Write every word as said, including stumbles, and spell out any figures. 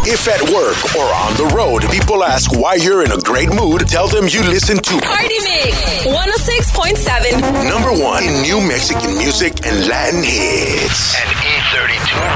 If at work or on the road, people ask why you're in a great mood, tell them you listen to Party Mix one oh six point seven. Number one in new Mexican music and Latin hits. And E thirty-two